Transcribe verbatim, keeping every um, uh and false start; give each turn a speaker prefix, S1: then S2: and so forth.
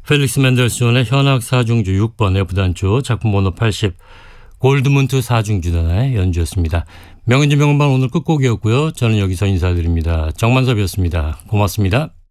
S1: 펠릭스 맨델스존의 현악 사중주 육 번 F단조 작품번호 팔십 골드문트 사중주단의 연주였습니다. 명인지 명음반 오늘 끝곡이었고요. 저는 여기서 인사드립니다. 정만섭이었습니다. 고맙습니다.